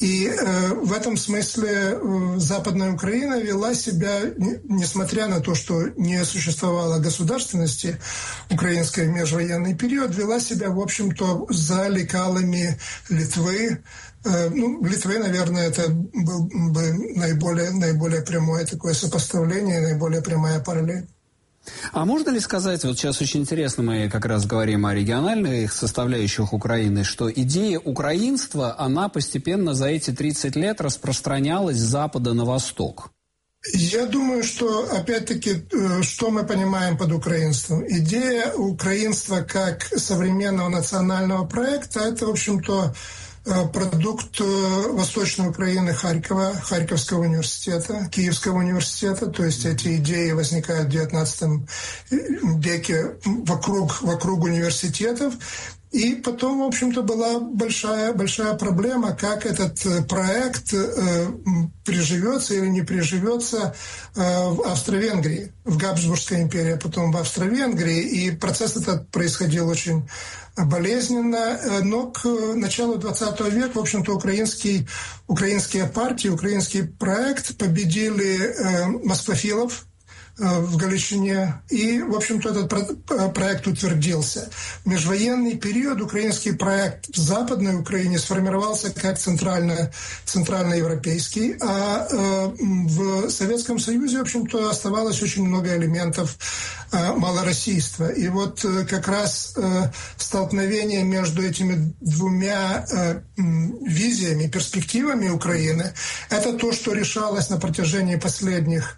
И в этом смысле Западная Украина вела себя, несмотря на то, что не существовало государственности украинской в межвоенный период, вела себя, в общем-то, за лекалами Литвы. Литвы, наверное, это был бы наиболее прямое такое сопоставление, наиболее прямая параллель. А можно ли сказать, вот сейчас очень интересно, мы как раз говорим о региональных составляющих Украины, что идея украинства, она постепенно за эти 30 лет распространялась с запада на восток? Я думаю, что, опять-таки, что мы понимаем под украинством? Идея украинства как современного национального проекта – это, в общем-то, продукт Восточной Украины Харьковского университета, Киевского университета. То есть эти идеи возникают в XIX веке вокруг университетов. И потом, в общем-то, была большая проблема, как этот проект приживется или не приживется в Австро-Венгрии, в Габсбургской империи, а потом в Австро-Венгрии. И процесс этот происходил очень болезненно, но к началу XX века, в общем-то, украинские партии, украинский проект победили москвофилов в Галичине, и, в общем-то, этот проект утвердился. В межвоенный период украинский проект в Западной Украине сформировался как центральноевропейский, а в Советском Союзе, в общем-то, оставалось очень много элементов малороссийства. И вот как раз столкновение между этими двумя визиями, перспективами Украины, это то, что решалось на протяжении последних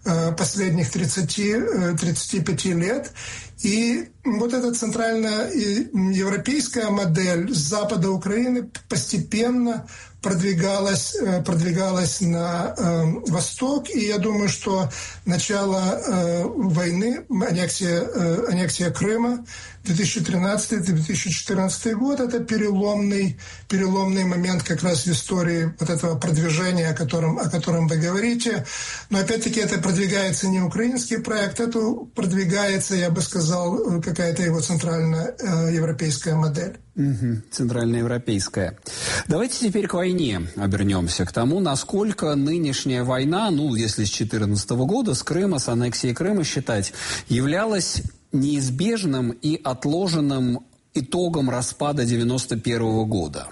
35 лет. И вот эта центральноевропейская модель с запада Украины постепенно продвигалась на восток. И я думаю, что начало войны, аннексия Крыма, 2013-2014 год, это переломный момент как раз в истории вот этого продвижения, о котором вы говорите. Но опять-таки это продвигается не украинский проект, это продвигается, я бы сказал, какая-то его центральноевропейская модель. Центральноевропейская. Давайте теперь к войне обернемся, к тому, насколько нынешняя война, если с 2014 года, с Крыма, с аннексией Крыма считать, являлась неизбежным и отложенным итогом распада 1991 года?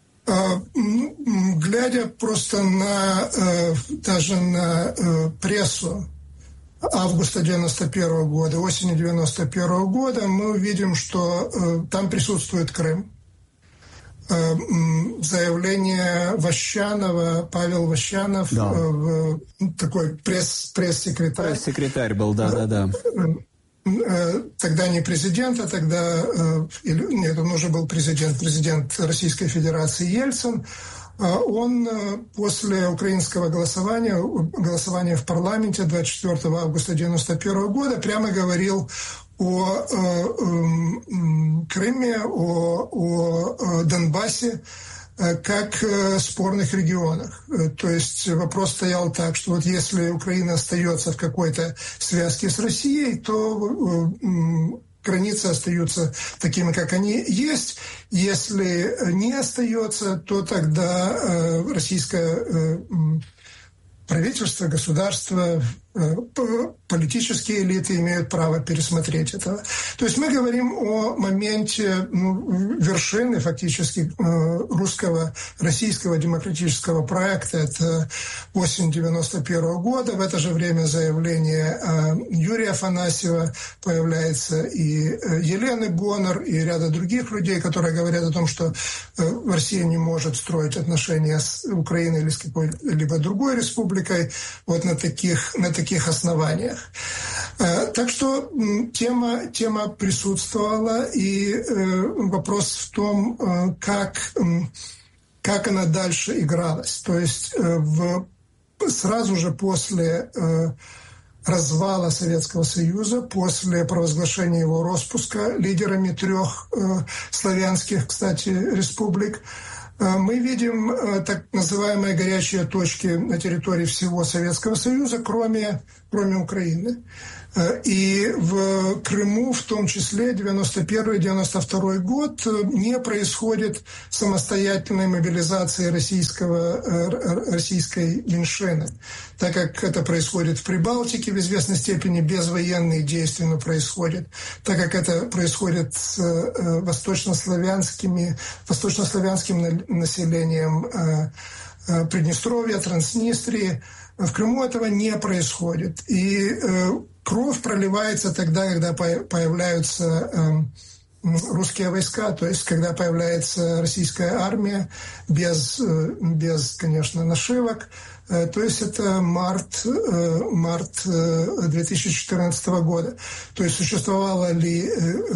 Глядя просто даже на прессу августа 91 года, осени 91 года, мы увидим, что там присутствует Крым. Заявление Ващанова, Павел Ващанов, такой пресс-секретарь. Пресс-секретарь был, да. Тогда не президент, а тогда... Нет, он уже был президент Российской Федерации Ельцин. Он после украинского голосования в парламенте 24 августа 1991 года прямо говорил о Крыме, о Донбассе как спорных регионах. То есть вопрос стоял так, что вот если Украина остается в какой-то связке с Россией, то границы остаются такими, как они есть. Если не остается, то тогда российское правительство, государство, политические элиты имеют право пересмотреть это. То есть мы говорим о моменте вершины фактически российского демократического проекта. Это осень 91 года. В это же время заявление Юрия Афанасьева, появляется и Елены Боннер, и ряда других людей, которые говорят о том, что Россия не может строить отношения с Украиной или с какой-либо другой республикой вот на таких основаниях. Так что тема присутствовала, и вопрос в том, как она дальше игралась. То есть сразу же после развала Советского Союза, после провозглашения его распуска лидерами 3 славянских, кстати, республик, мы видим так называемые горячие точки на территории всего Советского Союза, кроме Украины. И в Крыму, в том числе, 91-92 год, не происходит самостоятельной мобилизации российской меньшины, так как это происходит в Прибалтике в известной степени, без военных действий, но происходит, так как это происходит с восточнославянским населением Приднестровья, Транснистрии. В Крыму этого не происходит. И кровь проливается тогда, когда появляются русские войска, то есть когда появляется российская армия без, конечно, нашивок. То есть это март 2014 года. То есть существовало ли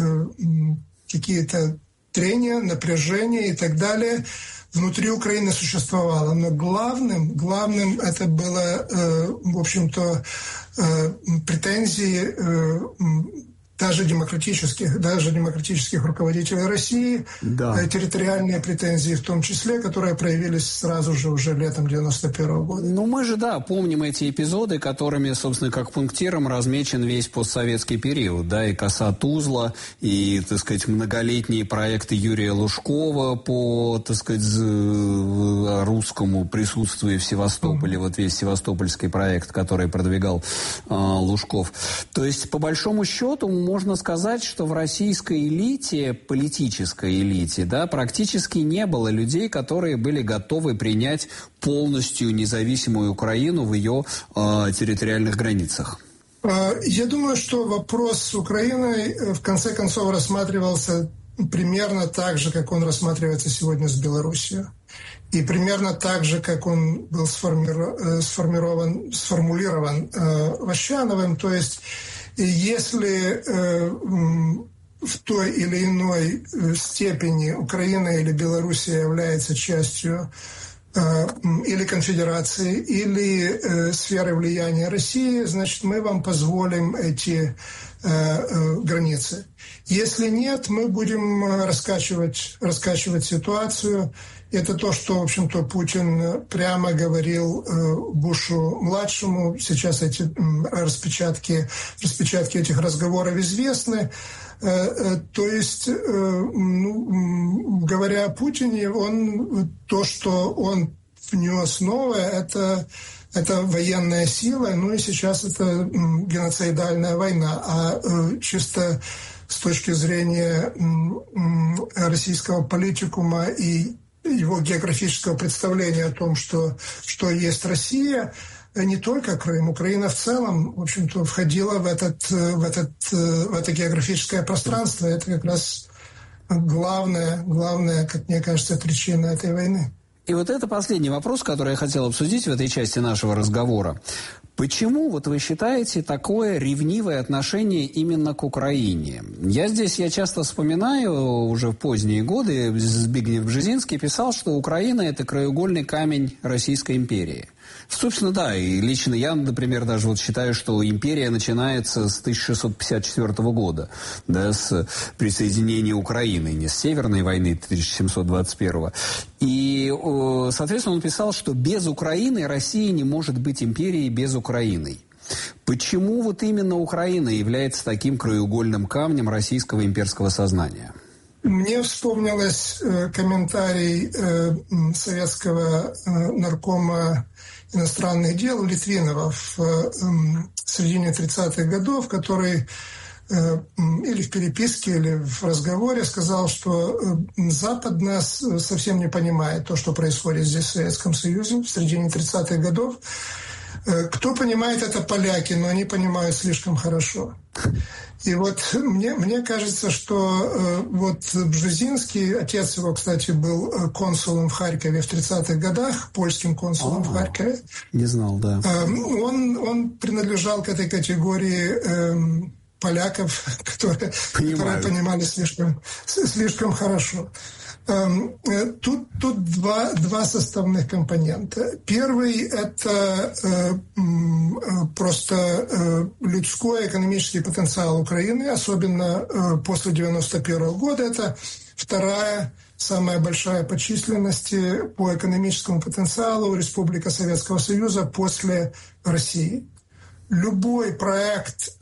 какие-то трения, напряжения и так далее. Внутри Украины существовало, но главным это было, в общем-то, претензии даже демократических руководителей России, да. Территориальные претензии в том числе, которые проявились сразу же уже летом 91 года. Ну, мы же, да, помним эти эпизоды, которыми, собственно, как пунктиром размечен весь постсоветский период, да, и коса Тузла, и, так сказать, многолетние проекты Юрия Лужкова по, так сказать, русскому присутствию в Севастополе, вот весь севастопольский проект, который продвигал Лужков. То есть, по большому счету, можно сказать, что в российской элите, политической элите, да, практически не было людей, которые были готовы принять полностью независимую Украину в ее территориальных границах. Я думаю, что вопрос с Украиной в конце концов рассматривался примерно так же, как он рассматривается сегодня с Белоруссией. И примерно так же, как он был сформулирован Ващановым, то есть если в той или иной степени Украина или Белоруссия является частью или конфедерации, или сферы влияния России, значит, мы вам позволим эти границы. Если нет, мы будем раскачивать ситуацию. Это то, что, в общем-то, Путин прямо говорил Бушу-младшему. Сейчас эти распечатки этих разговоров известны. То есть, говоря о Путине, то, что он внес новое, это военная сила, и сейчас это геноцидальная война. А чисто с точки зрения российского политикума и его географического представления о том, что есть Россия, не только Крым, Украина в целом, в общем-то, входила в это географическое пространство. Это как раз главная, как мне кажется, причина этой войны. И вот это последний вопрос, который я хотел обсудить в этой части нашего разговора. Почему, вот вы считаете, такое ревнивое отношение именно к Украине? Я часто вспоминаю, уже в поздние годы, Збигнев Бжезинский писал, что Украина – это краеугольный камень Российской империи. Собственно, да, и лично я, например, даже вот считаю, что империя начинается с 1654 года, да, с присоединения Украины, не с Северной войны 1721. И, соответственно, он писал, что без Украины Россия не может быть империей без Украины. Почему вот именно Украина является таким краеугольным камнем российского имперского сознания? Мне вспомнилось комментарий советского наркома иностранных дел Литвинова в середине 30-х годов, который или в переписке, или в разговоре сказал, что Запад нас совсем не понимает, то, что происходит здесь в Советском Союзе в середине 30-х годов. Кто понимает, это поляки, но они понимают слишком хорошо. И вот мне кажется, что вот Бжезинский, отец его, кстати, был консулом в Харькове в 30-х годах, польским консулом в Харькове. Не знал, да. Он принадлежал к этой категории поляков, которые понимали слишком хорошо. Тут два составных компонента. Первый – это просто людской экономический потенциал Украины, особенно после 1991 года. Это вторая, самая большая по численности, по экономическому потенциалу Республика Советского Союза после России. любой проект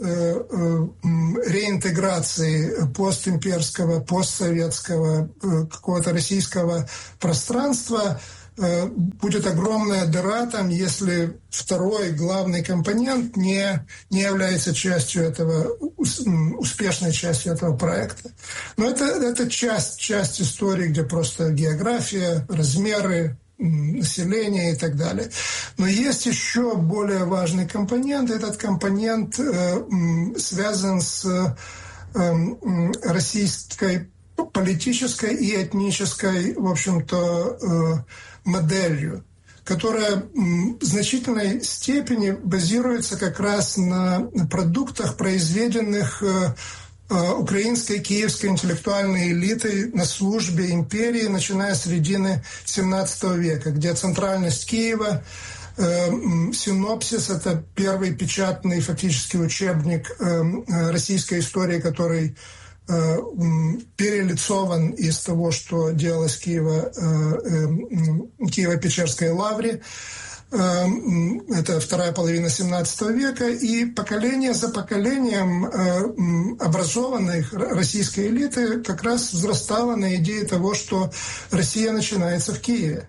реинтеграции постимперского, постсоветского, какого-то российского пространства будет огромная дыра там, если второй главный компонент не является частью этого, успешной частью этого проекта. Но это часть истории, где просто география, размеры, населения и так далее. Но есть еще более важный компонент. Этот компонент связан с российской политической и этнической, в общем-то, моделью, которая в значительной степени базируется как раз на продуктах, произведенных украинской киевской интеллектуальной элитой на службе империи, начиная с середины XVII века, где центральность Киева, синопсис – это первый печатный фактически учебник российской истории, который перелицован из того, что делалось в Киево-Печерской лавре. Это вторая половина XVII века, и поколение за поколением образованной российской элиты как раз взрастало на идее того, что Россия начинается в Киеве.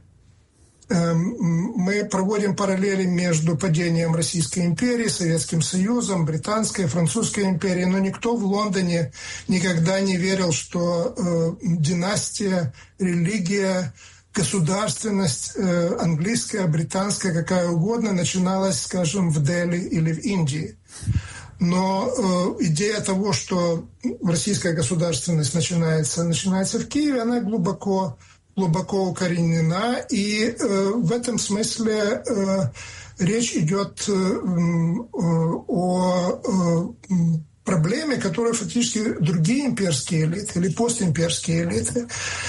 Мы проводим параллели между падением Российской империи, Советским Союзом, Британской, Французской империей, но никто в Лондоне никогда не верил, что династия, религия, государственность английская, британская, какая угодно, начиналась, скажем, в Дели или в Индии. Но идея того, что российская государственность начинается в Киеве, она глубоко укоренена, и в этом смысле речь идет о проблеме, которую фактически другие имперские элиты или постимперские элиты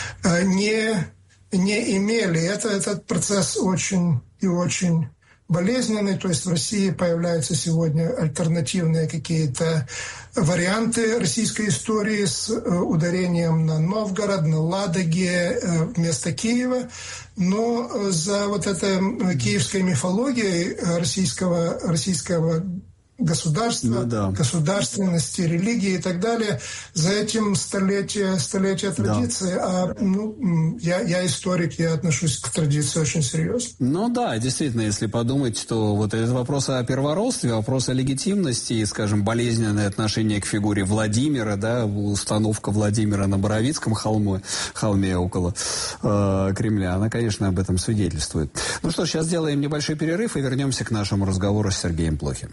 не имели. Этот процесс очень и очень болезненный, то есть в России появляются сегодня альтернативные какие-то варианты российской истории с ударением на Новгород, на Ладоге вместо Киева, но за вот этой киевской мифологией российского государства, государственности, религии и так далее, за этим столетия традиции. Я историк, я отношусь к традиции очень серьезно. Ну да, действительно, если подумать, то вот этот вопрос о первородстве, вопрос о легитимности и, скажем, болезненное отношение к фигуре Владимира, да, установка Владимира на Боровицком холме около Кремля, она, конечно, об этом свидетельствует. Ну что, сейчас сделаем небольшой перерыв и вернемся к нашему разговору с Сергеем Плохим.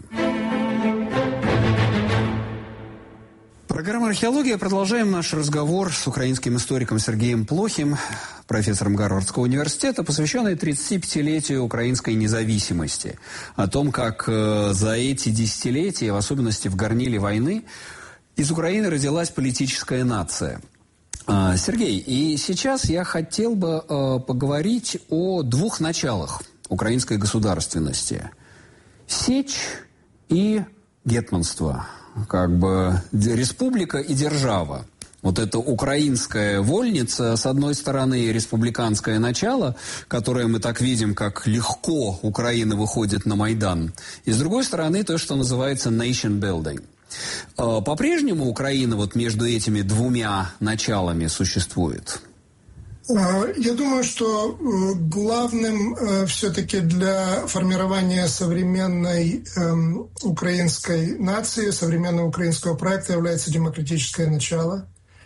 Программа «Археология». Продолжаем наш разговор с украинским историком Сергеем Плохим, профессором Гарвардского университета, посвященный 35-летию украинской независимости. О том, как за эти десятилетия, в особенности в горниле войны, из Украины родилась политическая нация. Сергей, и сейчас я хотел бы поговорить о двух началах украинской государственности. Сечь и гетманство. Как бы республика и держава. Вот это украинская вольница, с одной стороны, республиканское начало, которое мы так видим, как легко Украина выходит на Майдан, и с другой стороны, то, что называется nation building. По-прежнему Украина вот между этими двумя началами существует? Я думаю, что главным все-таки для формирования современной украинской нации, современного украинского проекта является демократическое начало.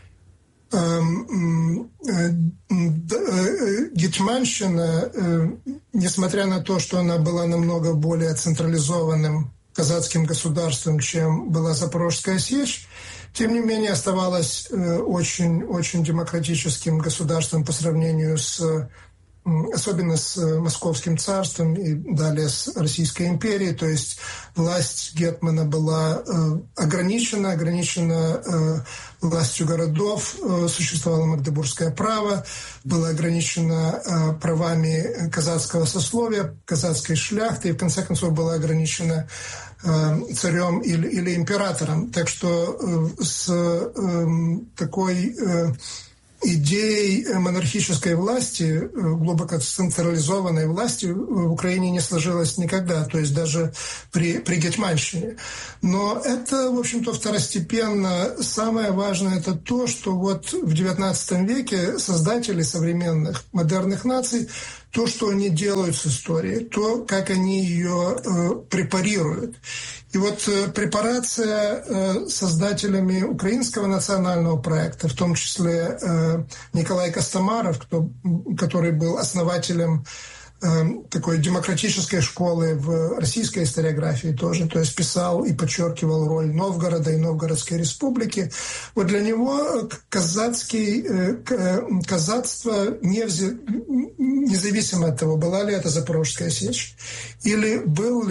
Гетьманщина, несмотря на то, что она была намного более централизованным казацким государством, чем была Запорожская Сечь, тем не менее оставалась очень, очень демократическим государством по сравнению особенно с Московским царством и далее с Российской империей. То есть власть гетмана была ограничена властью городов, существовало Магдебургское право, было ограничено правами казацкого сословия, казацкой шляхты, и в конце концов было ограничено царем или императором. Так что с такой идей монархической власти, глубоко централизованной власти в Украине не сложилось никогда, то есть даже при гетманщине. Но это, в общем-то, второстепенно. Самое важное – это то, что вот в XIX веке создатели современных модерных наций, то, что они делают с историей, то, как они ее препарируют. И вот препарация создателями украинского национального проекта, в том числе Николай Костомаров, который был основателем такой демократической школы в российской историографии тоже, то есть писал и подчеркивал роль Новгорода и Новгородской республики. Вот для него казацтво независимо от того, была ли это Запорожская сечь, или была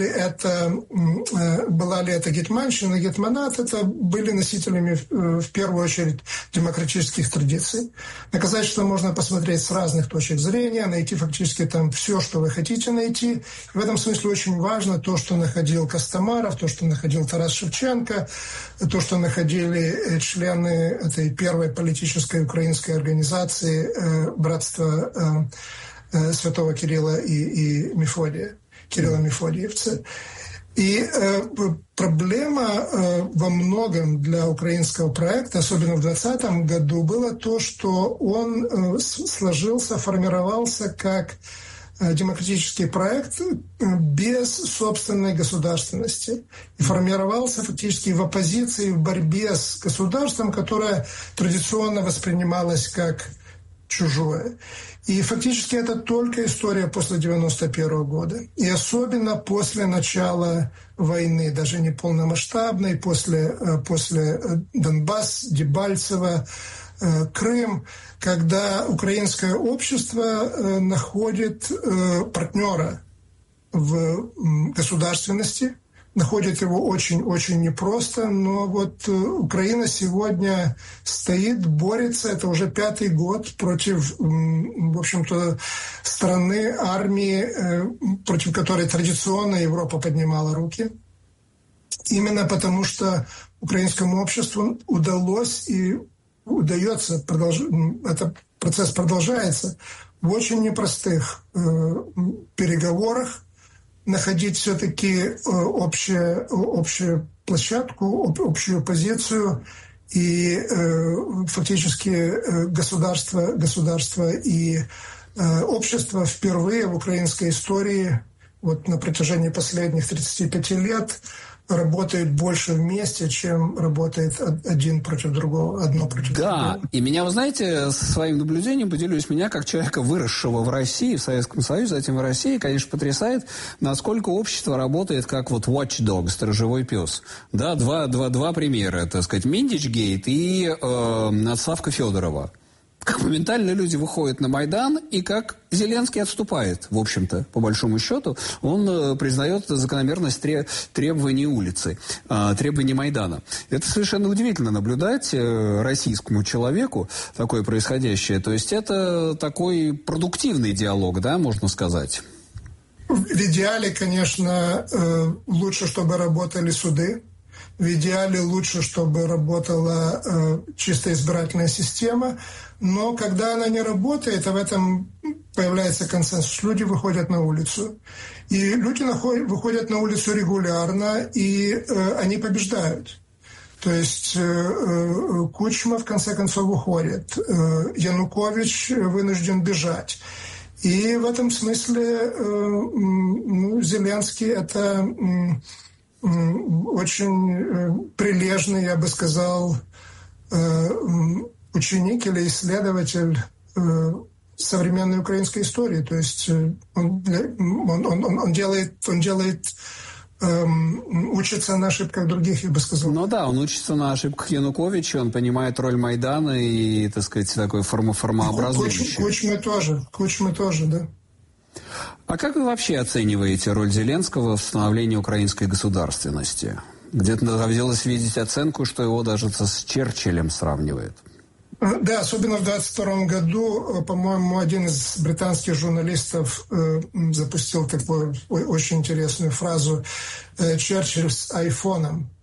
ли это гетманщина, гетманат, это были носителями в первую очередь демократических традиций. На казачество можно посмотреть с разных точек зрения, найти фактически там все, что вы хотите найти. В этом смысле очень важно то, что находил Костомаров, то, что находил Тарас Шевченко, то, что находили члены этой первой политической украинской организации Братства Святого Кирилла и Мефодия, Кирилла-Мефодиевцы. И проблема во многом для украинского проекта, особенно в 2020 году, было то, что он сложился, формировался как демократический проект без собственной государственности. И формировался фактически в оппозиции, в борьбе с государством, которое традиционно воспринималось как чужое. И фактически это только история после 1991 года. И особенно после начала войны, даже не полномасштабной, после Донбасс, Дебальцево, Крым, когда украинское общество находит партнера в государственности, находит его очень-очень непросто, но вот Украина сегодня стоит, борется, это уже 5-й год против, в общем-то, страны, армии, против которой традиционно Европа поднимала руки. Именно потому, что украинскому обществу удалось и удается, этот процесс продолжается, в очень непростых переговорах находить все-таки общую площадку, общую позицию, и фактически государство и общество впервые в украинской истории вот на протяжении последних 35 лет работает больше вместе, чем работает один против другого, одно против другого. Да, и меня, вы знаете, своим наблюдением поделюсь, меня, как человека, выросшего в России, в Советском Союзе, затем в России, конечно, потрясает, насколько общество работает как вот watchdog, сторожевой пес. Да, два примера, так сказать, Миндичгейт и отставка Федорова. Как моментально люди выходят на Майдан, и как Зеленский отступает, в общем-то, по большому счету. Он признает закономерность требований улицы, требований Майдана. Это совершенно удивительно наблюдать российскому человеку такое происходящее. То есть это такой продуктивный диалог, да, можно сказать? В идеале, конечно, лучше, чтобы работали суды. В идеале лучше, чтобы работала чисто избирательная система. Но когда она не работает, а в этом появляется консенсус, люди выходят на улицу. И люди выходят на улицу регулярно, и они побеждают. То есть Кучма в конце концов уходит, Янукович вынужден бежать. И в этом смысле Зеленский – это очень прилежный, я бы сказал, ученик или исследователь современной украинской истории. То есть он учится на ошибках других, я бы сказал. Ну да, он учится на ошибках Януковича, он понимает роль Майдана и, так сказать, такой формообразующий. Кучма тоже, да. А как вы вообще оцениваете роль Зеленского в становлении украинской государственности? Где-то довелось видеть оценку, что его даже с Черчиллем сравнивает. Да, особенно в 1922 году, по-моему, один из британских журналистов запустил такую очень интересную фразу «Черчилль с айфоном».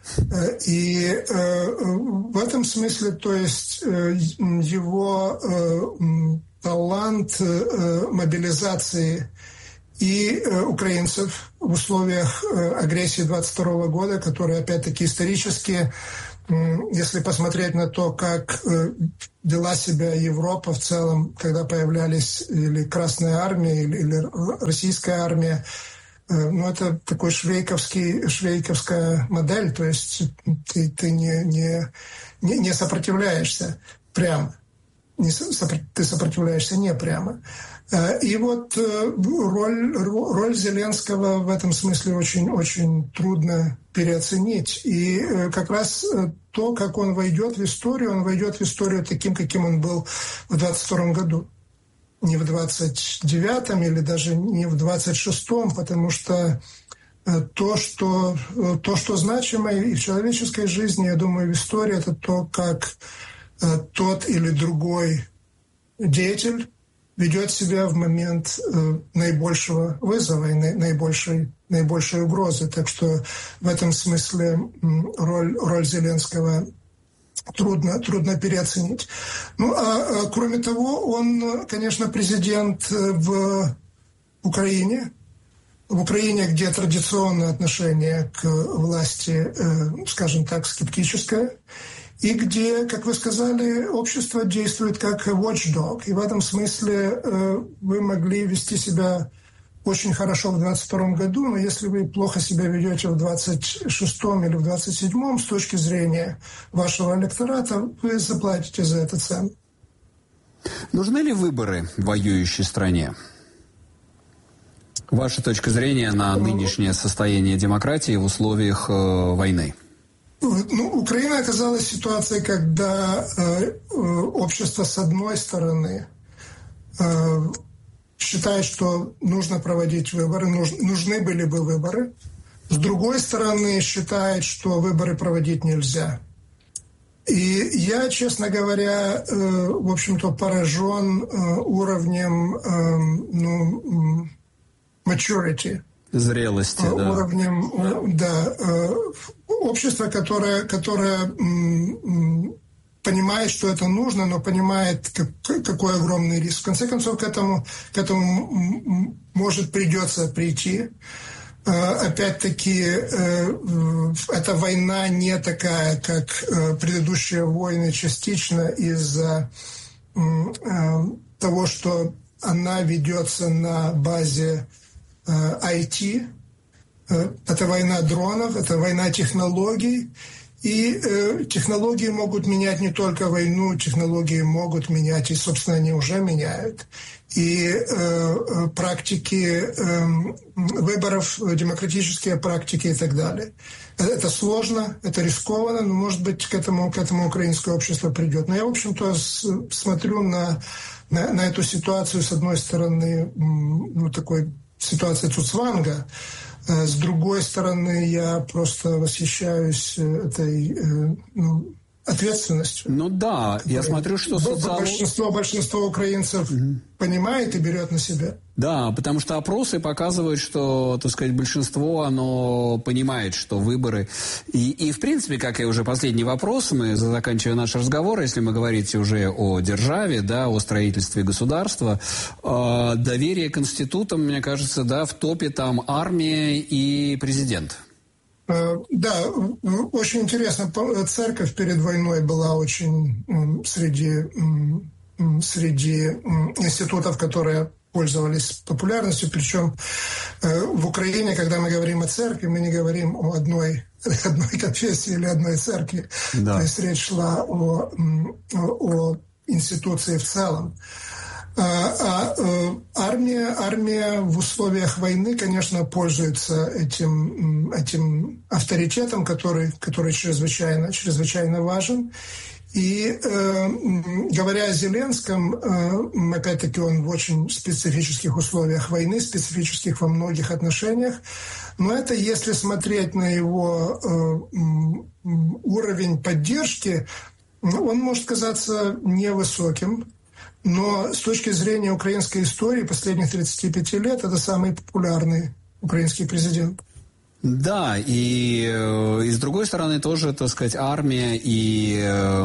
И в этом смысле, то есть его талант мобилизации и украинцев в условиях агрессии 22 года, которая, опять-таки, исторически, если посмотреть на то, как вела себя Европа в целом, когда появлялись или Красная Армия, или Российская Армия, ну, это такой швейковская модель, то есть ты не сопротивляешься прямо, ты сопротивляешься не прямо. И вот роль Зеленского в этом смысле очень трудно переоценить. И как раз то, как он войдет в историю таким, каким он был в 22 году. Не в 29-м или даже не в 26-м, потому что то, что значимо и в человеческой жизни, я думаю, в истории, это то, как тот или другой деятель ведет себя в момент наибольшего вызова и наибольшей угрозы. Так что в этом смысле роль Зеленского трудно переоценить. Ну, а кроме того, он, конечно, президент в Украине, где традиционное отношение к власти, скажем так, скептическое, и где, как вы сказали, общество действует как watchdog. И в этом смысле вы могли вести себя очень хорошо в 22 году, но если вы плохо себя ведете в 26-м или в 27-м с точки зрения вашего электората, вы заплатите за это цену. Нужны ли выборы в воюющей стране? Ваша точка зрения на нынешнее состояние демократии в условиях войны? Ну, Украина оказалась в ситуации, когда общество, с одной стороны, считает, что нужно проводить выборы, нужны были бы выборы. С другой стороны, считает, что выборы проводить нельзя. И я, честно говоря, в общем-то, поражен уровнем maturity. Зрелости, да. Уровнем, да. Общество, которое понимает, что это нужно, но понимает, какой огромный риск. В конце концов, к этому придется прийти. Опять-таки, эта война не такая, как предыдущие войны, частично из-за того, что она ведется на базе IT. Это война дронов, это война технологий. И технологии могут менять не только войну, технологии могут менять, и, собственно, они уже меняют. И практики выборов, демократические практики и так далее. Это сложно, это рискованно, но, может быть, к этому украинское общество придет. Но я, в общем-то, смотрю на эту ситуацию, с одной стороны, такой ситуации цуцванга. С другой стороны, я просто восхищаюсь этой ответственностью. Ну да, я смотрю, что большинство украинцев понимает и берет на себя. Да, потому что опросы показывают, что, так сказать, большинство, оно понимает, что выборы... И в принципе, как и уже последний вопрос, мы заканчивая наш разговор, если мы говорите уже о державе, да, о строительстве государства, доверие к институтам, мне кажется, да, в топе там армия и президент. Да, очень интересно. Церковь перед войной была очень среди институтов, которые пользовались популярностью. Причем в Украине, когда мы говорим о церкви, мы не говорим о одной конфессии или одной церкви. Да. То есть речь шла о институции в целом. Армия в условиях войны, конечно, пользуется этим авторитетом, который чрезвычайно важен. И говоря о Зеленском, опять-таки он в очень специфических условиях войны, специфических во многих отношениях. Но это если смотреть на его уровень поддержки, он может казаться невысоким. Но с точки зрения украинской истории последних 35 лет это самый популярный украинский президент. Да, и с другой стороны тоже, так сказать, армия и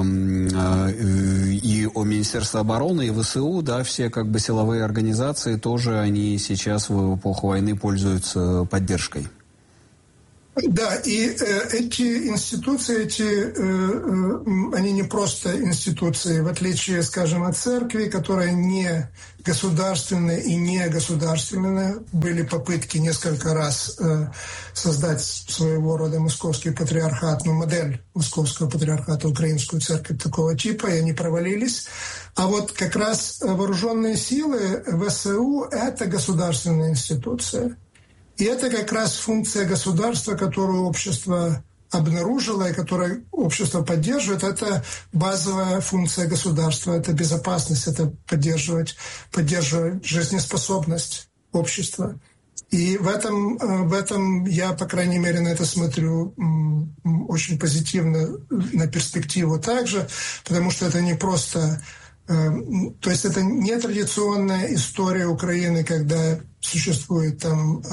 Министерство обороны, и ВСУ, да, все как бы силовые организации тоже, они сейчас в эпоху войны пользуются поддержкой. Да, и эти институции, они не просто институции, в отличие, скажем, от церкви, которая не государственная и не государственная. Были попытки несколько раз создать своего рода московский патриархат, модель московского патриархата, украинскую церковь такого типа, и они провалились. А вот как раз вооруженные силы ВСУ – это государственная институция. И это как раз функция государства, которую общество обнаружило и которую общество поддерживает. Это базовая функция государства, это безопасность, это поддерживать жизнеспособность общества. И в этом я, по крайней мере, на это смотрю очень позитивно, на перспективу также, потому что это не просто... То есть это не традиционная история Украины, когда существуют там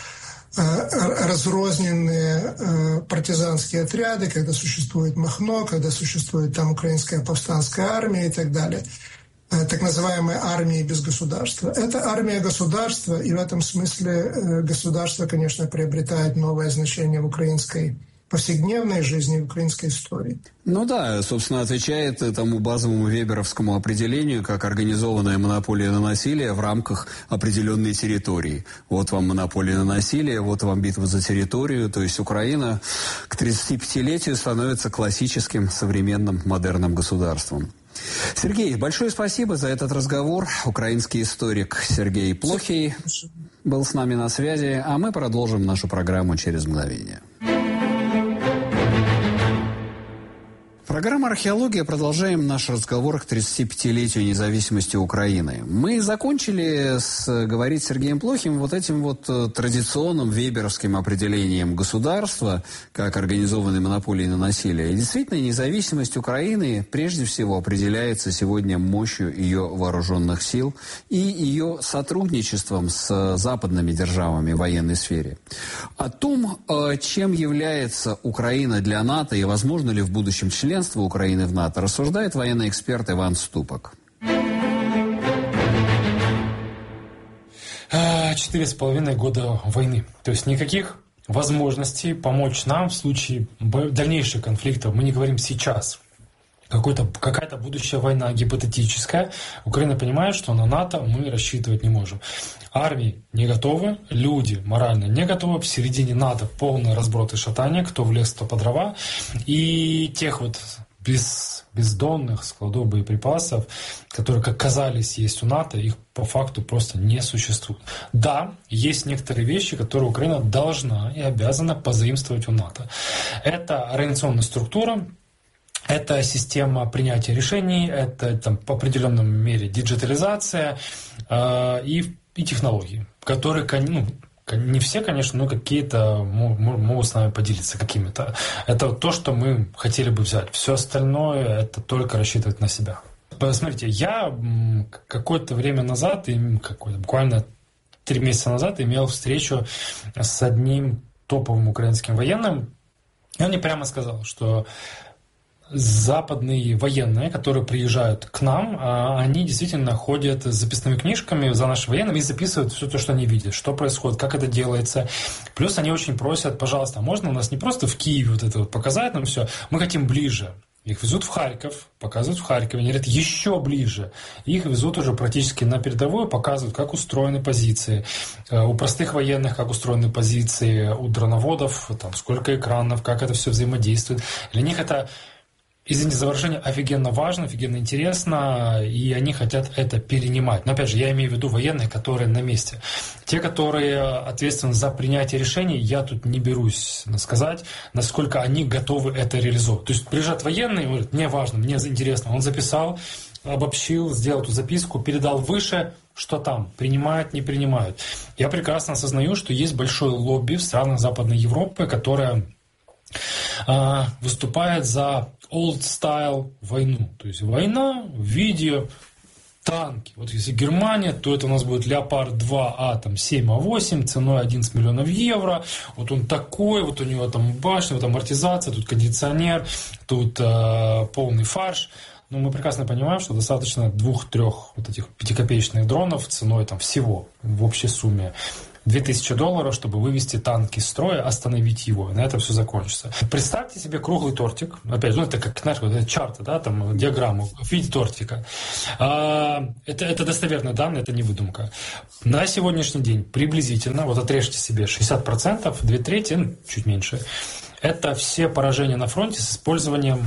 разрозненные партизанские отряды, когда существует Махно, когда существует там украинская повстанская армия и так далее. Так называемая армия без государства. Это армия государства, и в этом смысле государство, конечно, приобретает новое значение в украинской повседневной жизни, в украинской истории. Ну да, собственно, отвечает тому базовому веберовскому определению, как организованная монополия на насилие в рамках определенной территории. Вот вам монополия на насилие, вот вам битва за территорию. То есть Украина к 35-летию становится классическим, современным, модерным государством. Сергей, большое спасибо за этот разговор. Украинский историк Сергей Плохий был с нами на связи, а мы продолжим нашу программу через мгновение. Программа «Археология». Продолжаем наш разговор к 35-летию независимости Украины. Мы закончили говорить с Сергеем Плохим вот этим вот традиционным веберовским определением государства как организованной монополии на насилие. И действительно, независимость Украины прежде всего определяется сегодня мощью ее вооруженных сил и ее сотрудничеством с западными державами в военной сфере. О том, чем является Украина для НАТО и возможно ли в будущем членство Украины в НАТО, рассуждает военный эксперт Иван Ступок. 4,5 года войны. То есть никаких возможностей помочь нам в случае дальнейших конфликтов. Мы не говорим сейчас. Какая-то будущая война гипотетическая. Украина понимает, что на НАТО мы рассчитывать не можем. Армии не готовы, люди морально не готовы. В середине НАТО полный разброд и шатание, кто в лес, кто по дрова. И тех вот бездонных складов боеприпасов, которые, как казались, есть у НАТО, их по факту просто не существует. Да, есть некоторые вещи, которые Украина должна и обязана позаимствовать у НАТО. Это организационная структура, это система принятия решений, это там, по определенной мере диджитализация и технологии, которые, не все, конечно, но какие-то могут с нами поделиться какими-то. Это то, что мы хотели бы взять. Все остальное – это только рассчитывать на себя. Посмотрите, я какое-то время назад, буквально 3 месяца назад, имел встречу с одним топовым украинским военным, и он мне прямо сказал, что западные военные, которые приезжают к нам, они действительно ходят с записными книжками за нашими военными и записывают все то, что они видят, что происходит, как это делается. Плюс они очень просят, пожалуйста, можно у нас не просто в Киеве вот это вот показать нам все, мы хотим ближе. Их везут в Харьков, показывают в Харькове, они говорят, еще ближе. Их везут уже практически на передовую, показывают, как устроены позиции. У простых военных, как устроены позиции, у дроноводов, там, сколько экранов, как это все взаимодействует. Для них это, извините за выражение, офигенно важно, офигенно интересно, и они хотят это перенимать. Но опять же, я имею в виду военные, которые на месте. Те, которые ответственны за принятие решений, я тут не берусь сказать, насколько они готовы это реализовать. То есть приезжает военный, говорит, мне важно, мне интересно. Он записал, обобщил, сделал эту записку, передал выше, что там, принимают, не принимают. Я прекрасно осознаю, что есть большое лобби в странах Западной Европы, которое выступает за old style войну. То есть война в виде танки. Вот если Германия, то это у нас будет Леопард 2А, там 7А8, ценой 11 миллионов евро. Вот он такой, вот у него там башня, вот амортизация, тут кондиционер, тут полный фарш. Но мы прекрасно понимаем, что достаточно 2-3 вот этих 5-копеечных дронов ценой там всего в общей сумме $2000, чтобы вывести танк из строя, остановить его. И на этом все закончится. Представьте себе круглый тортик. Опять, это как, знаешь, вот это чарта, да, там диаграмму в виде тортика. Это достоверные данные, это не выдумка. На сегодняшний день приблизительно, вот отрежьте себе 60%, 2/3, чуть меньше, это все поражения на фронте с использованием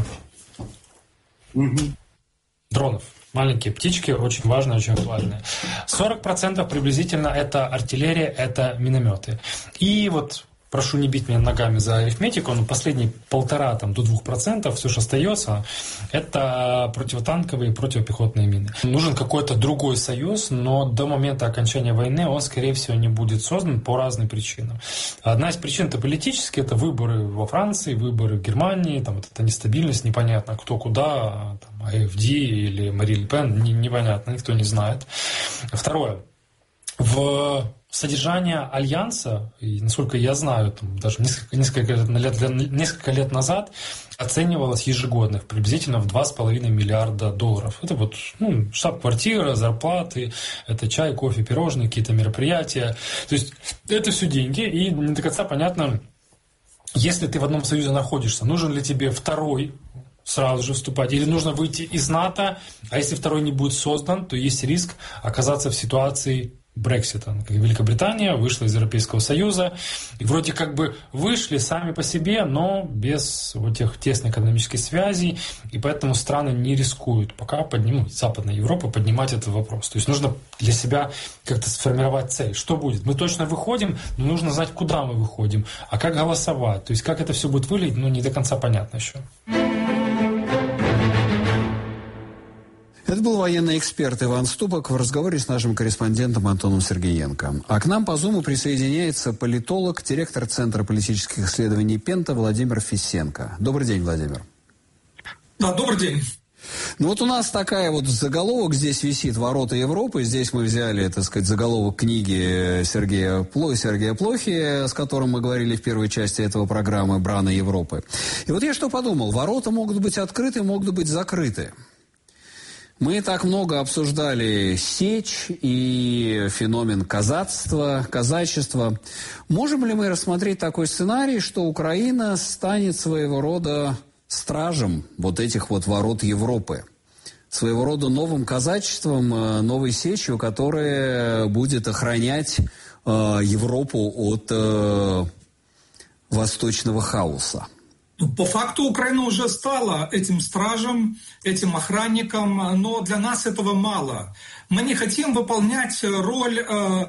дронов. Маленькие птички, очень важные, очень актуальные. 40% приблизительно это артиллерия, это минометы. И вот, прошу не бить меня ногами за арифметику, но последние 1,5 до 2%, все, что остается, это противотанковые и противопехотные мины. Нужен какой-то другой союз, но до момента окончания войны он, скорее всего, не будет создан по разным причинам. Одна из причин это политические, это выборы во Франции, выборы в Германии, там вот эта нестабильность, непонятно кто куда, там, АФД или Мари Ле Пен, непонятно, никто не знает. Второе. В содержание альянса, и, насколько я знаю, там, даже несколько лет назад оценивалось ежегодно приблизительно в $2,5 миллиарда. Это вот штаб-квартира, зарплаты, это чай, кофе, пирожные, какие-то мероприятия. То есть это все деньги, и не до конца понятно, если ты в одном союзе находишься, нужен ли тебе второй сразу же вступать, или нужно выйти из НАТО, а если второй не будет создан, то есть риск оказаться в ситуации Брексита. Великобритания вышла из Европейского Союза, и вроде как бы вышли сами по себе, но без вот тех тесных экономических связей, и поэтому страны не рискуют пока Западная Европа поднимать этот вопрос. То есть нужно для себя как-то сформировать цель. Что будет? Мы точно выходим, но нужно знать, куда мы выходим, а как голосовать. То есть как это все будет выглядеть, не до конца понятно еще. Это был военный эксперт Иван Ступок в разговоре с нашим корреспондентом Антоном Сергеенко. А к нам по Зуму присоединяется политолог, директор Центра политических исследований Пента Владимир Фисенко. Добрый день, Владимир. Да, добрый день. Вот у нас такая вот заголовок здесь висит «Ворота Европы». Здесь мы взяли, так сказать, заголовок книги Сергея Плохи, с которым мы говорили в первой части этого программы «Брана Европы». И вот я что подумал. Ворота могут быть открыты, могут быть закрыты. Мы так много обсуждали сечь и феномен казачества. Можем ли мы рассмотреть такой сценарий, что Украина станет своего рода стражем вот этих вот ворот Европы? Своего рода новым казачеством, новой сечью, которая будет охранять Европу от восточного хаоса? По факту Украина уже стала этим стражем, этим охранником, но для нас этого мало. Мы не хотим выполнять роль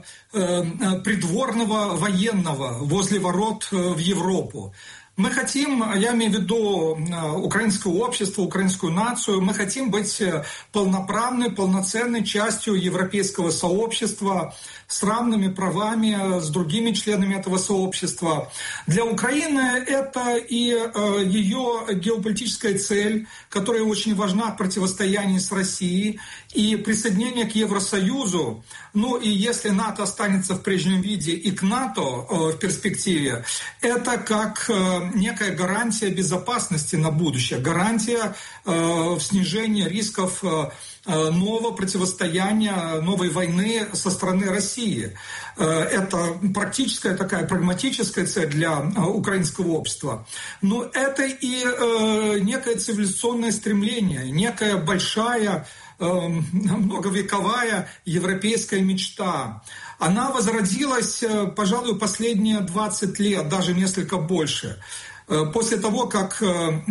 придворного военного возле ворот в Европу. Мы хотим, я имею в виду украинское общество, украинскую нацию, мы хотим быть полноправной, полноценной частью европейского сообщества, с равными правами с другими членами этого сообщества. Для Украины это и ее геополитическая цель, которая очень важна в противостоянии с Россией, и присоединение к Евросоюзу. И если НАТО останется в прежнем виде и к НАТО в перспективе, это как некая гарантия безопасности на будущее, гарантия снижения рисков нового противостояния, новой войны со стороны России. Это практическая такая прагматическая цель для украинского общества. Но это и некое цивилизационное стремление, некая большая, многовековая европейская мечта. Она возродилась, пожалуй, последние 20 лет, даже несколько больше. После того, как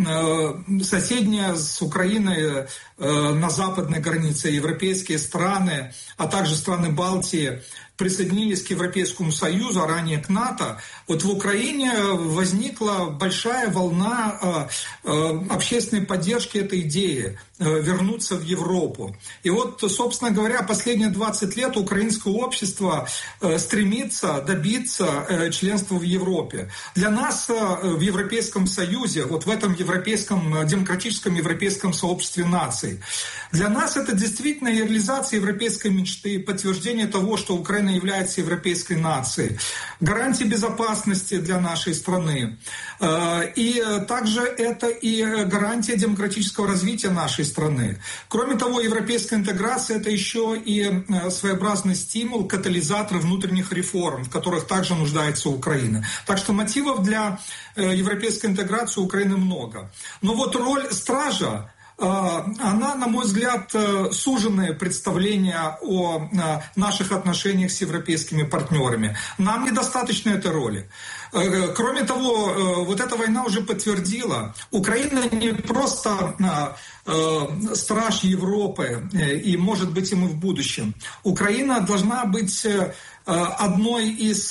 соседние с Украиной на западной границе европейские страны, а также страны Балтии присоединились к Европейскому Союзу, а ранее к НАТО, вот в Украине возникла большая волна общественной поддержки этой идеи вернуться в Европу. И вот, собственно говоря, последние 20 лет украинское общество стремится добиться членства в Европе. Для нас в Европейском Союзе, вот в этом демократическом европейском сообществе наций, для нас это действительно реализация европейской мечты, подтверждение того, что Украина является европейской нацией, гарантия безопасности для нашей страны. И также это и гарантия демократического развития нашей страны. Кроме того, европейская интеграция – это еще и своеобразный стимул, катализатор внутренних реформ, в которых также нуждается Украина. Так что мотивов для европейской интеграции у Украины много. Но вот роль стража, она, на мой взгляд, суженное представление о наших отношениях с европейскими партнерами. Нам недостаточно этой роли. Кроме того, вот эта война уже подтвердила, Украина не просто страж Европы, и, может быть, и мы в будущем. Украина должна быть одной из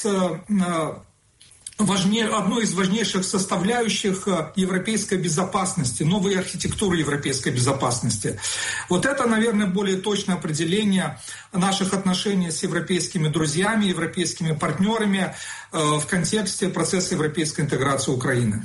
важнейших составляющих европейской безопасности, новой архитектуры европейской безопасности. Вот это, наверное, более точное определение наших отношений с европейскими друзьями, европейскими партнерами в контексте процесса европейской интеграции Украины.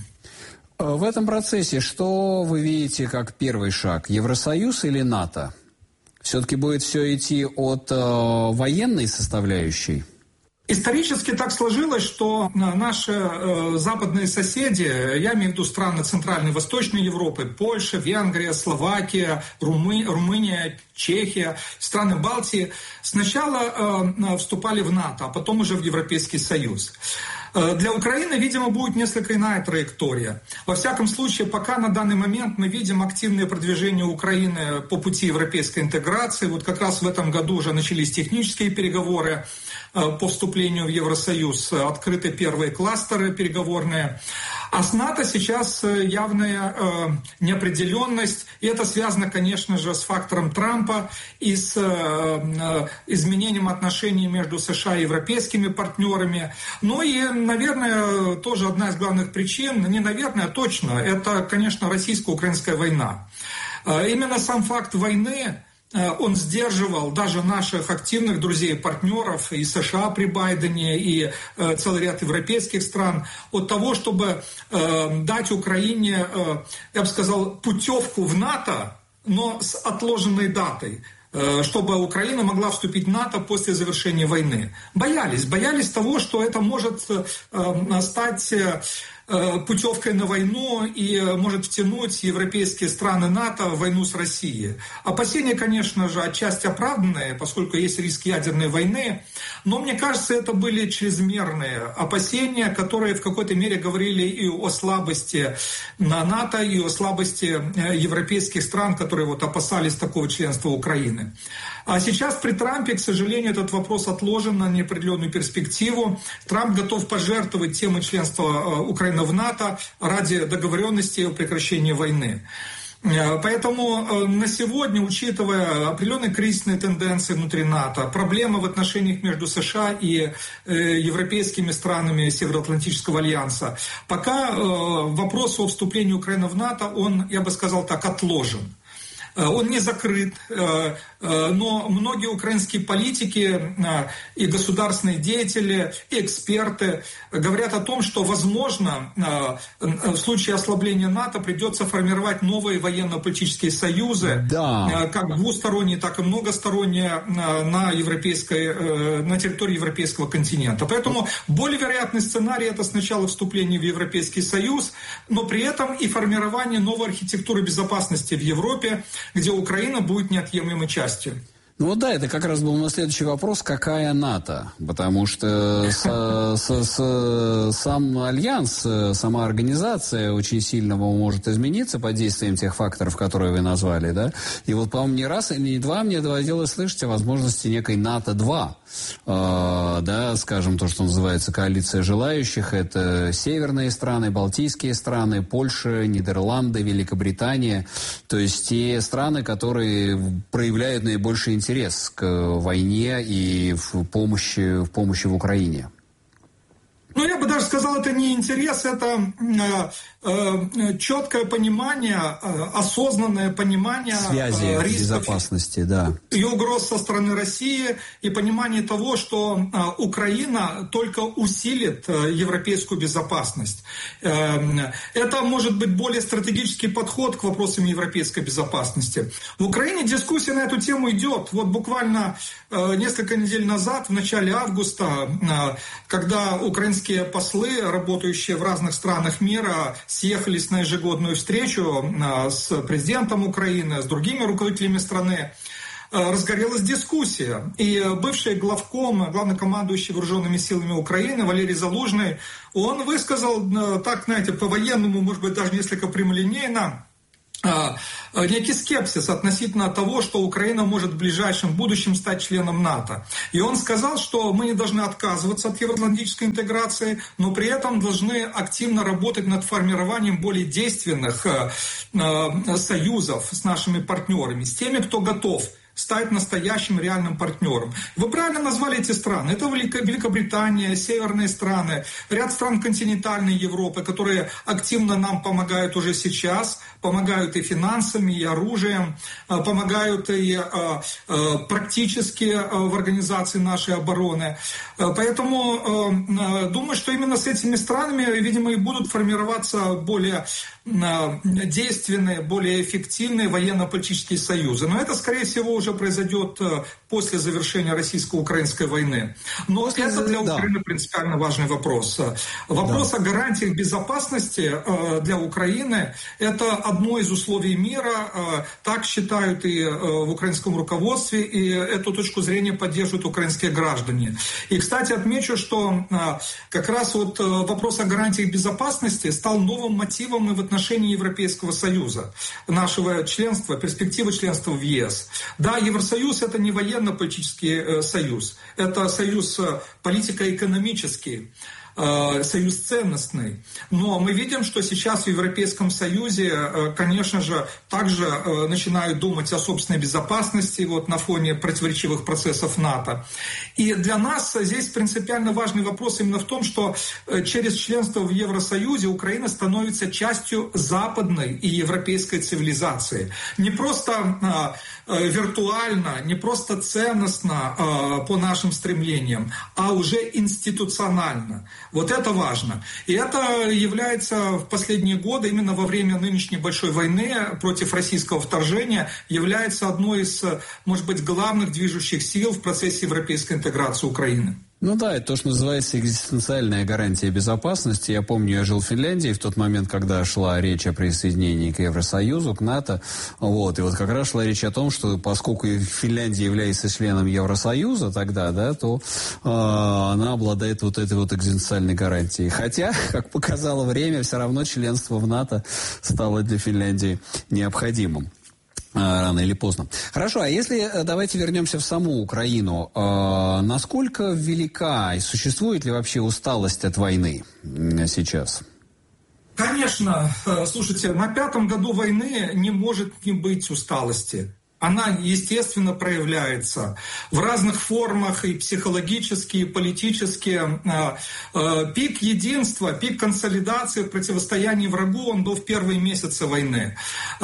В этом процессе что вы видите как первый шаг? Евросоюз или НАТО? Все-таки будет все идти от военной составляющей? Исторически так сложилось, что наши западные соседи, я имею в виду страны Центральной и Восточной Европы, Польша, Венгрия, Словакия, Румыния, Чехия, страны Балтии, сначала вступали в НАТО, а потом уже в Европейский Союз. Для Украины, видимо, будет несколько иная траектория. Во всяком случае, пока на данный момент мы видим активное продвижение Украины по пути европейской интеграции. Вот как раз в этом году уже начались технические переговоры по вступлению в Евросоюз, открыты первые кластеры переговорные. А с НАТО сейчас явная неопределенность, и это связано, конечно же, с фактором Трампа и с изменением отношений между США и европейскими партнерами. Ну и, наверное, тоже одна из главных причин, не наверное, а точно, это, конечно, российско-украинская война. Именно сам факт войны, он сдерживал даже наших активных друзей и партнеров, и США при Байдене, и целый ряд европейских стран, от того, чтобы дать Украине, я бы сказал, путевку в НАТО, но с отложенной датой, чтобы Украина могла вступить в НАТО после завершения войны. Боялись того, что это может стать путевкой на войну и может втянуть европейские страны НАТО в войну с Россией. Опасения, конечно же, отчасти оправданные, поскольку есть риск ядерной войны, но мне кажется, это были чрезмерные опасения, которые в какой-то мере говорили и о слабости НАТО, и о слабости европейских стран, которые вот опасались такого членства Украины. А сейчас при Трампе, к сожалению, этот вопрос отложен на неопределенную перспективу. Трамп готов пожертвовать темой членства Украины в НАТО ради договоренности о прекращении войны. Поэтому на сегодня, учитывая определенные кризисные тенденции внутри НАТО, проблемы в отношениях между США и европейскими странами Североатлантического альянса, пока вопрос о вступлении Украины в НАТО, он, я бы сказал так, отложен. Он не закрыт, но многие украинские политики и государственные деятели, и эксперты говорят о том, что, возможно, в случае ослабления НАТО придется формировать новые военно-политические союзы, как двусторонние, так и многосторонние на территории европейского континента. Поэтому более вероятный сценарий – это сначала вступление в Европейский Союз, но при этом и формирование новой архитектуры безопасности в Европе, где Украина будет неотъемлемой частью. Ну вот да, это как раз был мой следующий вопрос, какая НАТО? Потому что сам альянс, сама организация очень сильно может измениться под действием тех факторов, которые вы назвали, да? И вот, по-моему, не раз и не два мне доводилось слышать о возможности некой НАТО-2. да, скажем, то, что называется коалиция желающих, это северные страны, балтийские страны, Польша, Нидерланды, Великобритания, то есть те страны, которые проявляют наибольший интерес к войне и в помощи в Украине. Ну, я бы даже сказал, это не интерес, это четкое понимание, осознанное понимание связи рисков, безопасности, да, и угроз со стороны России, и понимание того, что Украина только усилит европейскую безопасность. Это может быть более стратегический подход к вопросам европейской безопасности. В Украине дискуссия на эту тему идет. Вот буквально несколько недель назад, в начале августа, когда украинские послы, работающие в разных странах мира, съехались на ежегодную встречу с президентом Украины, с другими руководителями страны, разгорелась дискуссия. И бывший главком, главнокомандующий вооруженными силами Украины Валерий Залужный, он высказал, так, знаете, по-военному, может быть, даже несколько прямолинейно, некий скепсис относительно того, что Украина может в ближайшем будущем стать членом НАТО. И он сказал, что мы не должны отказываться от евроатлантической интеграции, но при этом должны активно работать над формированием более действенных союзов с нашими партнерами, с теми, кто готов стать настоящим реальным партнером. Вы правильно назвали эти страны. Это Великобритания, северные страны, ряд стран континентальной Европы, которые активно нам помогают уже сейчас, помогают и финансами, и оружием, помогают и практически в организации нашей обороны. Поэтому думаю, что именно с этими странами, видимо, и будут формироваться более действенные, более эффективные военно-политические союзы. Но это, скорее всего, уже произойдет после завершения российско-украинской войны. Но это для Украины принципиально важный вопрос. Вопрос о гарантиях безопасности для Украины – это одно из условий мира. Так считают и в украинском руководстве, и эту точку зрения поддерживают украинские граждане. И, кстати, отмечу, что как раз вот вопрос о гарантиях безопасности стал новым мотивом и в отношении Европейского Союза, нашего членства, перспективы членства в ЕС. Да, Евросоюз – это не военно-политический союз, это союз политико-экономический, союз ценностный. Но мы видим, что сейчас в Европейском Союзе, конечно же, также начинают думать о собственной безопасности вот, на фоне противоречивых процессов НАТО. И для нас здесь принципиально важный вопрос именно в том, что через членство в Евросоюзе Украина становится частью западной и европейской цивилизации. Не просто виртуально, не просто ценностно по нашим стремлениям, а уже институционально. Вот это важно. И это является в последние годы, именно во время нынешней большой войны против российского вторжения, является одной из, может быть, главных движущих сил в процессе европейской интеграции Украины. Ну да, это то, что называется экзистенциальная гарантия безопасности. Я помню, я жил в Финляндии в тот момент, когда шла речь о присоединении к Евросоюзу, к НАТО. Вот, и вот как раз шла речь о том, что поскольку Финляндия является членом Евросоюза тогда, да, то она обладает вот этой вот экзистенциальной гарантией. Хотя, как показало время, все равно членство в НАТО стало для Финляндии необходимым. Рано или поздно. Хорошо, а если давайте вернемся в саму Украину. Насколько велика и существует ли вообще усталость от войны сейчас? Конечно. Слушайте, на 5-м году войны не может не быть усталости. Она, естественно, проявляется в разных формах, и психологически, и политически. Пик единства, пик консолидации в противостоянии врагу, он был в первые месяцы войны.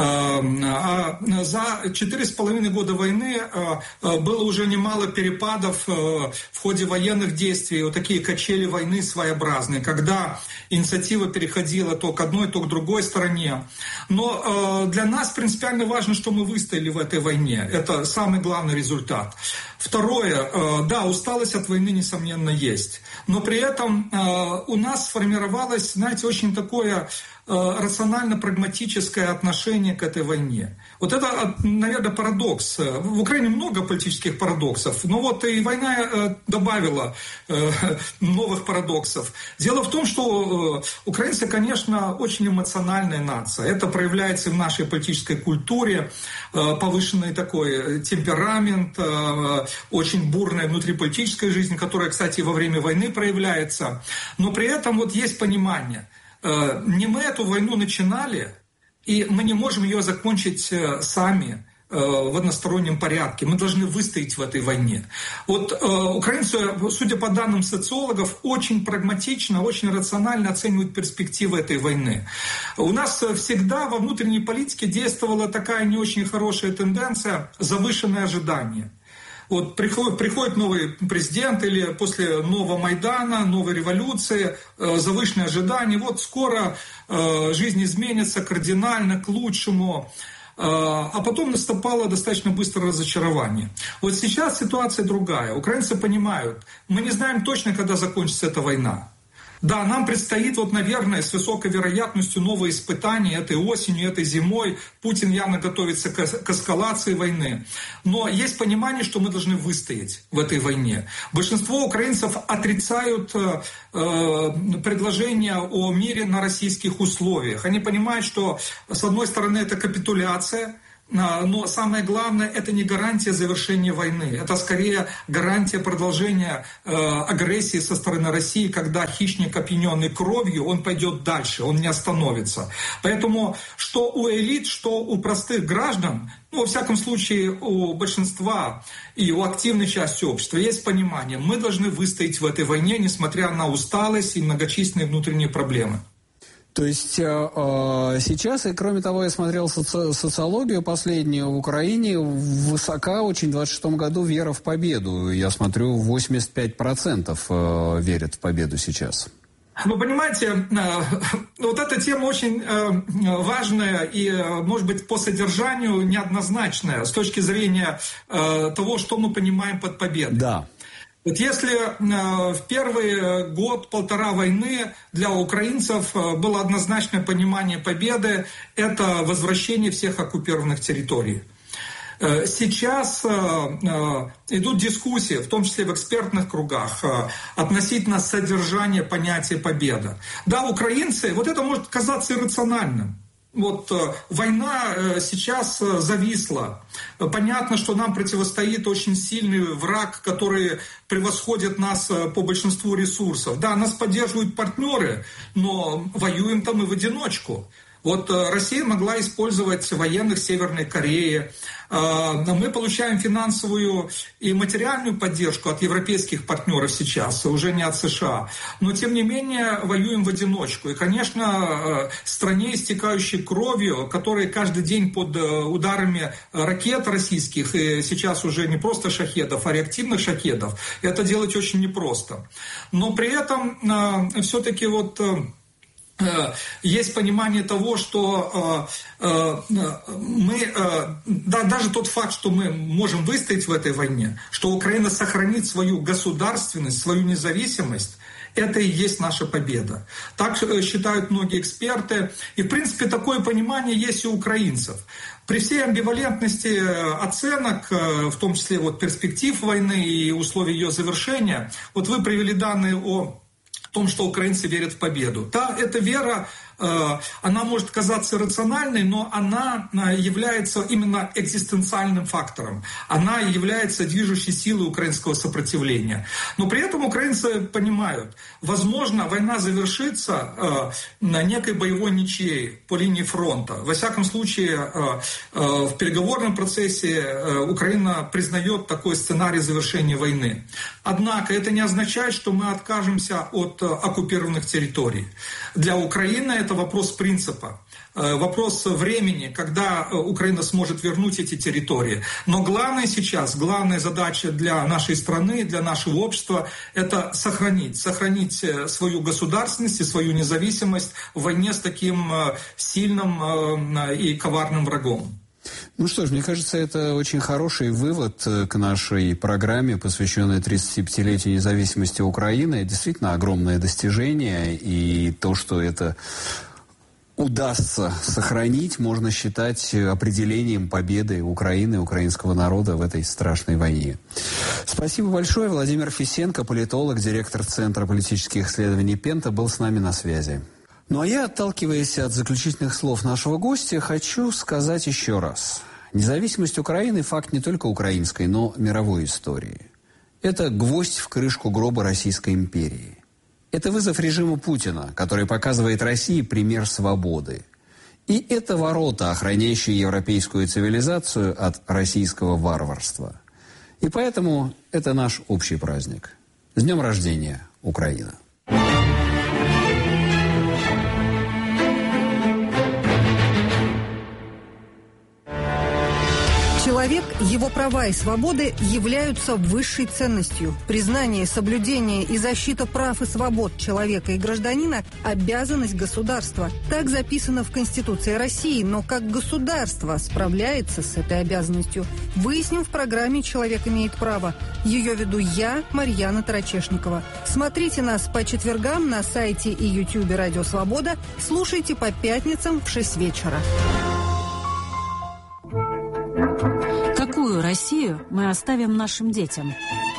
А за 4,5 года войны было уже немало перепадов в ходе военных действий, вот такие качели войны своеобразные, когда инициатива переходила то к одной, то к другой стороне. Но для нас принципиально важно, что мы выстояли в этой войне. Это самый главный результат. Второе, да, усталость от войны, несомненно, есть. Но при этом у нас сформировалось, знаете, очень такое рационально-прагматическое отношение к этой войне. Вот это, наверное, парадокс. В Украине много политических парадоксов, но вот и война добавила новых парадоксов. Дело в том, что украинцы, конечно, очень эмоциональная нация. Это проявляется в нашей политической культуре, повышенный такой темперамент, очень бурная внутриполитическая жизнь, которая, кстати, во время войны проявляется. Но при этом вот есть понимание. Не мы эту войну начинали, и мы не можем ее закончить сами в одностороннем порядке. Мы должны выстоять в этой войне. Вот украинцы, судя по данным социологов, очень прагматично, очень рационально оценивают перспективы этой войны. У нас всегда во внутренней политике действовала такая не очень хорошая тенденция – завышенное ожидание. Вот приходит новый президент или после нового Майдана, новой революции, завышенное ожидание. Вот скоро жизнь изменится кардинально к лучшему. А потом наступало достаточно быстрое разочарование. Вот сейчас ситуация другая. Украинцы понимают, мы не знаем точно, когда закончится эта война. Да, нам предстоит, вот, наверное, с высокой вероятностью новые испытания этой осенью, этой зимой. Путин явно готовится к эскалации войны. Но есть понимание, что мы должны выстоять в этой войне. Большинство украинцев отрицают предложение о мире на российских условиях. Они понимают, что, с одной стороны, это капитуляция, но самое главное, это не гарантия завершения войны. Это скорее гарантия продолжения агрессии со стороны России, когда хищник, опьяненный кровью, он пойдет дальше, он не остановится. Поэтому что у элит, что у простых граждан, во всяком случае у большинства и у активной части общества есть понимание, мы должны выстоять в этой войне, несмотря на усталость и многочисленные внутренние проблемы. То есть сейчас, и кроме того, я смотрел социологию последнюю в Украине, высока очень в 26-м году вера в победу. Я смотрю, 85% верят в победу сейчас. Вы понимаете, вот эта тема очень важная и, может быть, по содержанию неоднозначная с точки зрения того, что мы понимаем под победой. Да. Вот если в первый год-полтора войны для украинцев было однозначное понимание победы, это возвращение всех оккупированных территорий. Сейчас идут дискуссии, в том числе в экспертных кругах, относительно содержания понятия «победа». Да, украинцы, вот это может казаться иррациональным. Вот война сейчас зависла. Понятно, что нам противостоит очень сильный враг, который превосходит нас по большинству ресурсов. Да, нас поддерживают партнеры, но воюем-то мы в одиночку. Вот Россия могла использовать военных Северной Кореи. Мы получаем финансовую и материальную поддержку от европейских партнеров сейчас, уже не от США. Но, тем не менее, воюем в одиночку. И, конечно, стране, истекающей кровью, которая каждый день под ударами ракет российских, и сейчас уже не просто шахедов, а реактивных шахедов, это делать очень непросто. Но при этом все-таки вот... есть понимание того, что даже тот факт, что мы можем выстоять в этой войне, что Украина сохранит свою государственность, свою независимость, это и есть наша победа. Так считают многие эксперты. И, в принципе, такое понимание есть и у украинцев. При всей амбивалентности оценок, в том числе вот перспектив войны и условий ее завершения, вот вы привели данные о том, что украинцы верят в победу. Да, эта вера, она может казаться рациональной, но она является именно экзистенциальным фактором. Она является движущей силой украинского сопротивления. Но при этом украинцы понимают, возможно, война завершится на некой боевой ничьей по линии фронта. Во всяком случае, в переговорном процессе Украина признает такой сценарий завершения войны. Однако это не означает, что мы откажемся от оккупированных территорий. Для Украины это вопрос принципа, вопрос времени, когда Украина сможет вернуть эти территории. Но главное сейчас, главная задача для нашей страны, для нашего общества – это сохранить свою государственность и свою независимость в войне с таким сильным и коварным врагом. Ну что ж, мне кажется, это очень хороший вывод к нашей программе, посвященной 35-летию независимости Украины. Это действительно огромное достижение, и то, что это удастся сохранить, можно считать определением победы Украины, украинского народа в этой страшной войне. Спасибо большое. Владимир Фисенко, политолог, директор Центра политических исследований Пента, был с нами на связи. Ну а я, отталкиваясь от заключительных слов нашего гостя, хочу сказать еще раз. Независимость Украины – факт не только украинской, но мировой истории. Это гвоздь в крышку гроба Российской империи. Это вызов режиму Путина, который показывает России пример свободы. И это ворота, охраняющие европейскую цивилизацию от российского варварства. И поэтому это наш общий праздник. С днем рождения, Украина! Человек, его права и свободы являются высшей ценностью. Признание, соблюдение и защита прав и свобод человека и гражданина – обязанность государства. Так записано в Конституции России, но как государство справляется с этой обязанностью, выясним в программе «Человек имеет право». Ее веду я, Марьяна Тарачешникова. Смотрите нас по четвергам на сайте и ютубе «Радио Свобода». Слушайте по пятницам в 6 вечера. Какую Россию мы оставим нашим детям?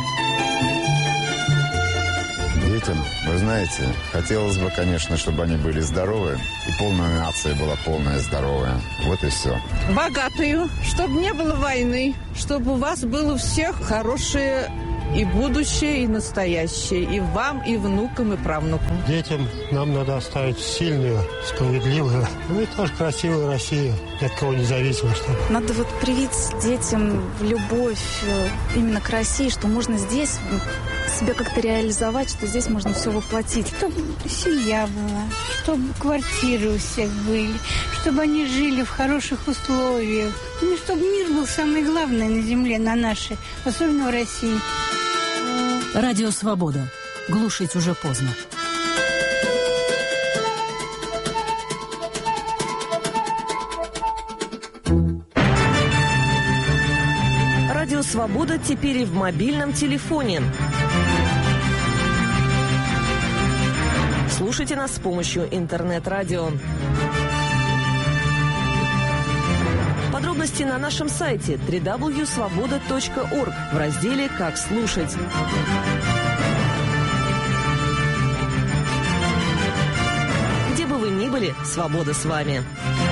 Детям, вы знаете, хотелось бы, конечно, чтобы они были здоровы, и полная нация была полная здоровая. Вот и все. Богатую, чтобы не было войны, чтобы у вас было у всех хорошее и будущее, и настоящее, и вам, и внукам, и правнукам. Детям нам надо оставить сильную, справедливую, ну и тоже красивую Россию, ни от кого независимо. Надо вот привить детям любовь именно к России, что можно здесь себя как-то реализовать, что здесь можно все воплотить. Чтобы семья была, чтобы квартиры у всех были, чтобы они жили в хороших условиях. Ну, чтобы мир был самое главное на земле, на нашей, особенно в России. Радио «Свобода». Глушить уже поздно. Радио «Свобода» теперь и в мобильном телефоне. Слушайте нас с помощью интернет-радио. Подробности на нашем сайте www.svoboda.org в разделе «Как слушать». Где бы вы ни были, свобода с вами.